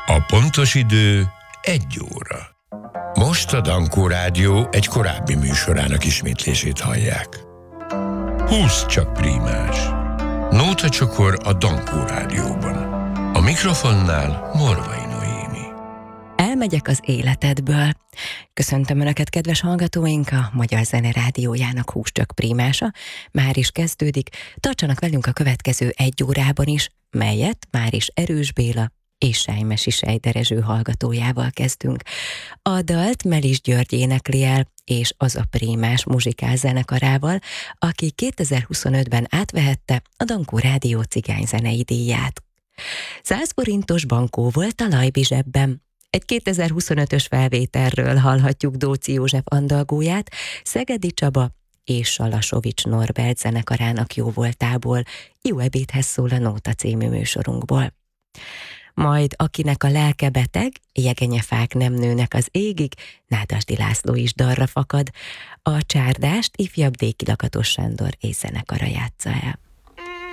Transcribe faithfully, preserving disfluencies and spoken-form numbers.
A pontos idő egy óra. Most a Dankó Rádió egy korábbi műsorának ismétlését hallják. húsz csak prímás. Nóta csokor a Dankó Rádióban. A mikrofonnál Morvai Noémi. Elmegyek az életedből. Köszöntöm Önöket, kedves hallgatóink, a Magyar Zene Rádiójának húsz csak prímása már is kezdődik. Tartsanak velünk a következő egy órában is, melyet már is Erős Béla és Sájmesi Sejderezső hallgatójával kezdünk. A dalt Melis György énekli el, és az a prímás muzsikál zenekarával, aki kétezer-huszonötben átvehette a Dankó Rádió cigányzenei díját. száz forintos bankó volt a Lajbi zsebben. Egy kétezer-huszonötös felvételről hallhatjuk Dóczi József andalgóját, Szegedi Csaba és Salasovics Norbert zenekarának jóvoltából. Jó ebédhez szól a Nóta című műsorunkból. Majd akinek a lelke beteg, jegenyefák nem nőnek az égig, Nádasdy László is dalra fakad. A csárdást ifjabb Déki Lakatos Sándor és zenekara játsza el.